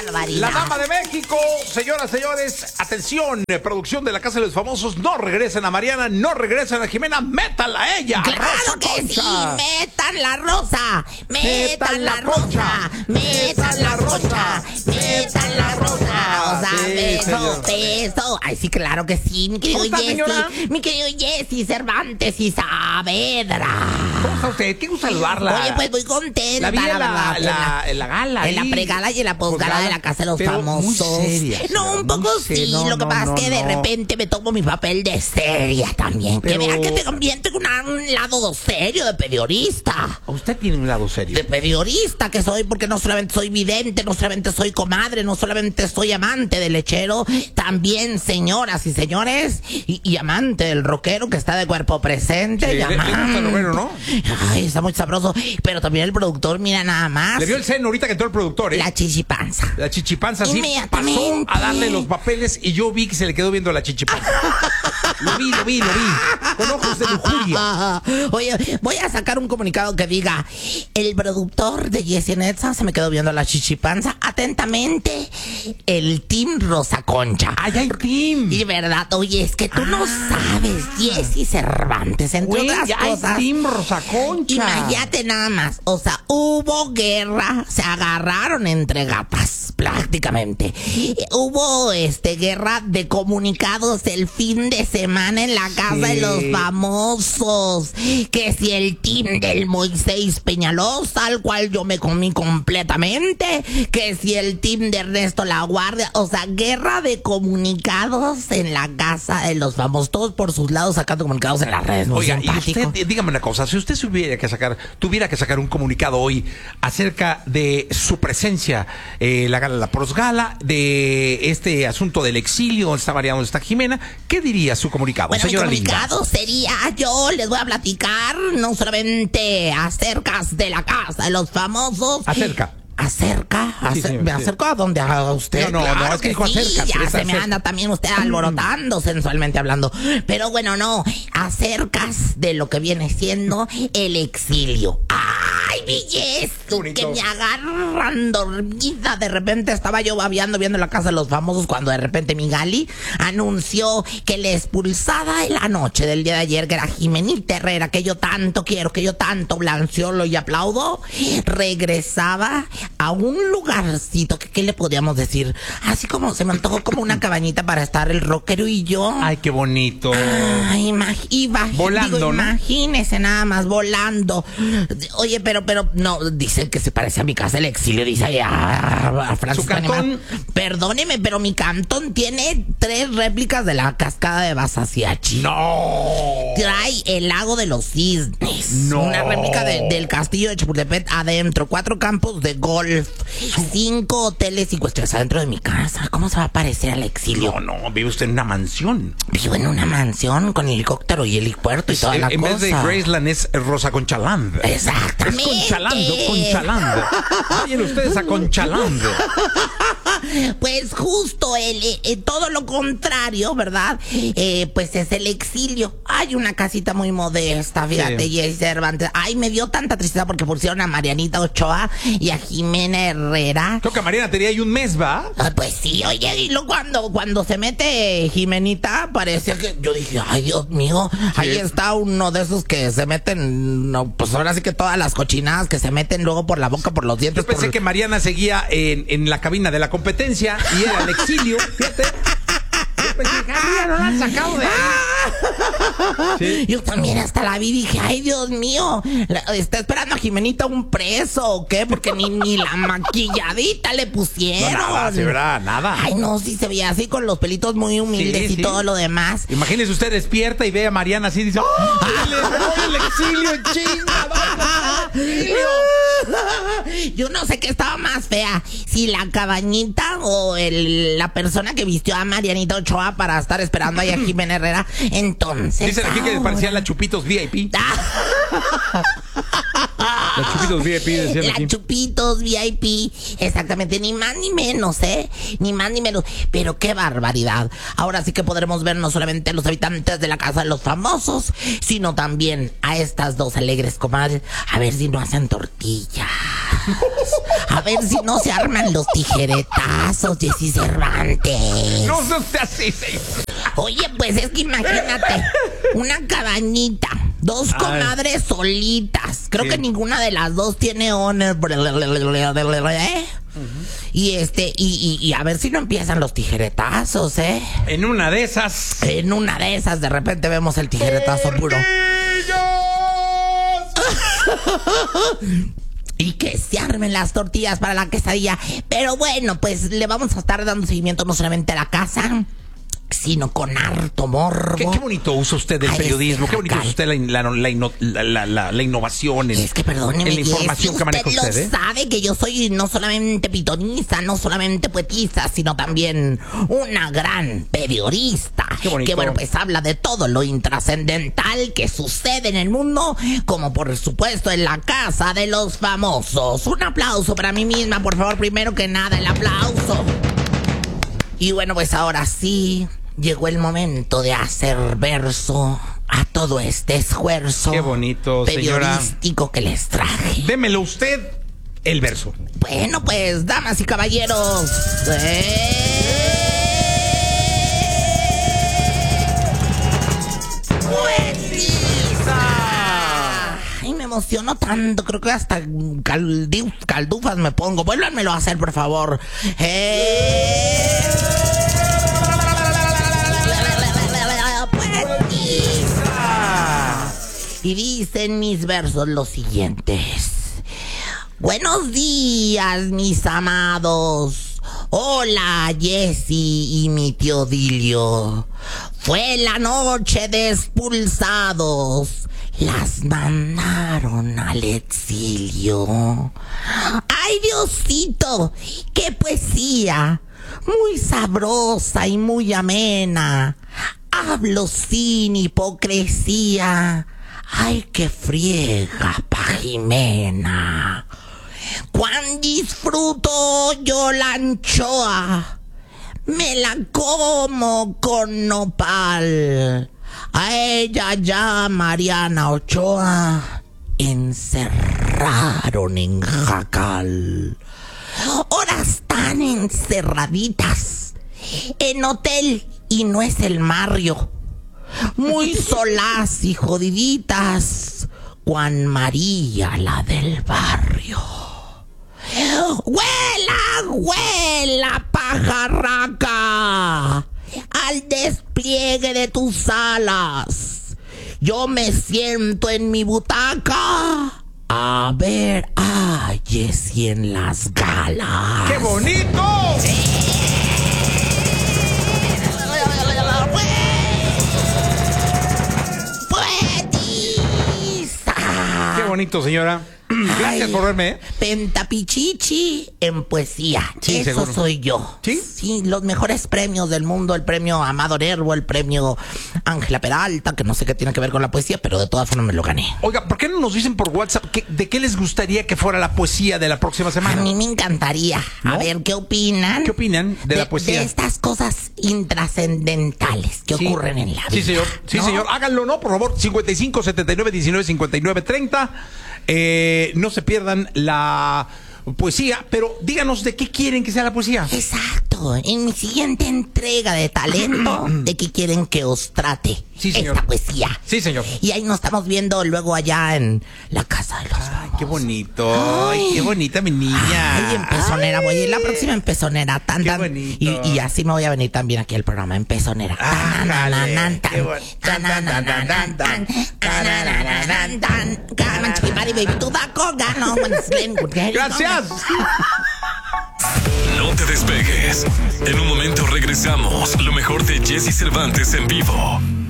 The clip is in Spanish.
barbaridad! La dama de México, señoras, señores, atención, producción de la Casa de los Famosos, no regresen a Mariana, no regresen a Jimena, métanla a ella. ¡Claro Rosa que Concha. sí! ¡Metan la rosa! ¡Metan la rosa! ¡Metan la rosa! ¡Metan la rosa! O sea, Sí, beso, señor. beso. Ay, sí, claro que sí, mi querido ¿Cómo está, señora? Jessy. Mi querido Jessy Cervantes y Saavedra. ¿Cómo está usted? Qué gusto saludarla. Oye, pues muy contenta. La vi en verdad, la gala. en la ahí. pregala y en la posgala de la Casa de los Pero Famosos. Muy seria, No, señora, un poco muy seria. sí. No, Lo que no, pasa no, es que de no. repente me tomo mi papel de seria también. Pero- Que vea que también tengo un lado serio de periodista. Usted tiene un lado serio. De periodista que soy, porque no solamente soy vidente, no solamente soy comadre, no solamente soy amante del lechero, también señoras y señores, y amante del rockero que está de cuerpo presente. Sí, y le gusta el amante. rockero, ¿no? Ay, está muy sabroso. Pero también el productor, mira nada más. Le vio el seno ahorita que entró el productor, ¿eh? La chichipanza. La chichipanza sí pasó Inmediatamente. a darle los papeles y yo vi que se le quedó viendo la chichipanza. Lo vi. Con ojos de lujuria. Oye, voy a sacar un comunicado que diga: el productor de Jessy Netza se me quedó viendo la chichipanza. Atentamente, el Team Rosa Concha. ¡Ay, hay team! Y verdad, oye, es que tú no sabes, Jessy Cervantes, entre Güey, otras ya hay cosas. team Rosa Concha. Imagínate nada más, o sea, hubo guerra, se agarraron entre gatas, prácticamente. Hubo guerra de comunicados el fin de semana en la Casa de los Famosos. Que si el team del Moisés Peñalosa, al cual yo me comí completamente, que si el team de Ernesto La Guardia, o sea, guerra de comunicados en la Casa de los Famosos, todos por sus lados sacando comunicados en las redes. Muy Oiga, y simpático. usted, dígame una cosa, si usted tuviera que sacar un comunicado hoy acerca de su presencia, la gala, la prosgala, de este asunto del exilio, donde está Mariana, donde está Jimena, ¿qué diría su comunicado, Bueno, mi señora comunicado linda? sería, yo les voy a platicar no solamente acerca de la Casa de los Famosos. Acerca. Sí, señor, ¿Me sí. acerco a donde a usted? No, es que dijo sí, acerca, ya es se me acerca. anda también usted alborotando sensualmente hablando. Pero bueno, no, acercas de lo que viene siendo el exilio. ¡Ay, belleza! Qué bonito. Que me agarran dormida. De repente estaba yo babeando viendo la Casa de los Famosos cuando de repente mi Gali anunció que la expulsada de la noche del día de ayer, que era Jimenita Herrera, que yo tanto quiero, que yo tanto blanceolo y aplaudo, regresaba a un lugarcito que, ¿qué le podríamos decir? Así como se me antojó como una cabañita para estar el rockero y yo. Ay, qué bonito. Ay, Volando, ¿no? Imagínese nada más, volando. Oye, pero no, dicen que se parece a mi casa el exilio, dice allá a Francisco ¿Su cantón? Animal. Perdóneme, pero mi cantón tiene 3 réplicas de la cascada de Basasiachi. ¡No! Trae el lago de los cisnes. No. Una réplica del castillo de Chapultepec adentro. 4 campos de golf. 5 hoteles y cuestiones adentro de mi casa. ¿Cómo se va a parecer al exilio? No, vive usted en una mansión. Vivo en una mansión con helicóptero y helipuerto y toda la En cosa. vez de Graceland es Rosa Conchaland. Exactamente. Es Conchaland. Vayan ustedes a Conchaland. Pues justo todo lo contrario, ¿verdad? Pues es el exilio. Hay una casita muy modesta, fíjate, Sí. Jessy Cervantes. Ay, me dio tanta tristeza porque pusieron a Marianita Ochoa y a Jimena Herrera. Creo que Mariana tenía ahí un mes, ¿va? Ah, pues sí, oye, y luego cuando se mete Jimenita, parecía que yo dije, ay, Dios mío, ahí está uno de esos que se meten, no, pues ahora sí que todas las cochinadas que se meten luego por la boca, por los dientes. Yo pensé que Mariana seguía en la cabina de la competencia y era el exilio, fíjate. Yo pensé, mira, no la han sacado de ahí. Sí. Yo también hasta la vi y dije, ay, Dios mío, ¿está esperando a Jimenita un preso o qué? Porque ni la maquilladita le pusieron. No, nada, se verá, nada. Ay, no, sí se veía así con los pelitos muy humildes y sí. todo lo demás. Imagínese usted despierta y ve a Mariana así y dice, ¡ay, le voy el exilio, chinga! ¡Vamos al exilio! Yo no sé qué estaba más fea, si la cabañita o la persona que vistió a Marianita Ochoa para estar esperando ahí a Jimena Herrera. Entonces, Dicen aquí que ahora- parecían la Chupitos VIP. La Chupitos VIP, decían La aquí. Chupitos VIP, exactamente, ni más ni menos, ni más ni menos. Pero qué barbaridad. Ahora sí que podremos ver no solamente a los habitantes de la Casa de los Famosos, sino también a estas dos alegres comadres. A ver si no hacen tortillas. A ver si no se arman los tijeretazos, Jessy Cervantes. No se así, señor. Oye, pues es que imagínate, una cabañita, dos comadres solitas. Creo que ninguna de las dos tiene honor. Y a ver si no empiezan los tijeretazos, En una de esas. En una de esas, de repente vemos el tijeretazo puro. Y que se armen las tortillas para la quesadilla. Pero bueno, pues le vamos a estar dando seguimiento no solamente a la casa, sino con harto morbo. Qué bonito usa usted el periodismo, qué bonito usa usted la innovación en, es que perdóneme, en la información que maneja usted. Usted lo sabe que yo soy no solamente pitoniza, no solamente poetisa, sino también una gran periodista. Qué bonito. Que bueno, pues habla de todo lo intrascendental que sucede en el mundo, como por supuesto en la Casa de los Famosos. Un aplauso para mí misma, por favor, primero que nada, el aplauso. Y bueno, pues ahora sí, llegó el momento de hacer verso a todo este esfuerzo. Qué bonito, periodístico, señora, que les traje. Démelo usted el verso. Bueno, pues, damas y caballeros. ¡Poetisa! Ay, me emociono tanto, creo que hasta caldufas me pongo. Vuélvanmelo a hacer, por favor. Y dicen mis versos los siguientes. Buenos días, mis amados. Hola, Jessy y mi tío Dilio. Fue la noche de expulsados. Las mandaron al exilio. ¡Ay, Diosito! ¡Qué poesía! Muy sabrosa y muy amena. Hablo sin hipocresía. ¡Ay, qué friega pa' Jimena! Cuán disfruto yo la anchoa, me la como con nopal. A ella ya Mariana Ochoa encerraron en jacal. Ahora están encerraditas en hotel y no es el Mario. Muy solas y jodiditas, Juan María la del barrio. ¡Huela, huela, pajarraca! Al despliegue de tus alas, yo me siento en mi butaca a ver a Jessy en las galas. ¡Qué bonito! Qué bonito, señora. Gracias por verme. Pentapichichi en poesía. Sí, eso seguro. soy yo. ¿Sí? Sí, los mejores premios del mundo. El premio Amado Nervo, el premio Ángela Peralta, que no sé qué tiene que ver con la poesía, pero de todas formas me lo gané. Oiga, ¿por qué no nos dicen por WhatsApp de qué les gustaría que fuera la poesía de la próxima semana? A mí me encantaría. ¿No? A ver, ¿qué opinan? ¿Qué opinan de la poesía? De estas cosas intrascendentales que ocurren en la vida. Sí, señor. Sí, ¿no? señor. Háganlo, ¿no? Por favor, 55 79 19 59 30. No se pierdan la poesía, pero díganos de qué quieren que sea la poesía. Exacto. En mi siguiente entrega de talento, ¿de qué quieren que os trate? Sí, señor. Esta poesía. Sí, señor. Y ahí nos estamos viendo luego allá en la Casa de los Famosos. Qué bonito. Ay, qué bonita mi niña. Ay, en pezonera. Voy a ir la próxima en pezonera. Tan, Qué tan. bonito. Y así me voy a venir también aquí al programa en pezonera. Ándale, qué bonito. Gracias. No te despegues. En un momento regresamos. Lo mejor de Jessy Cervantes en vivo.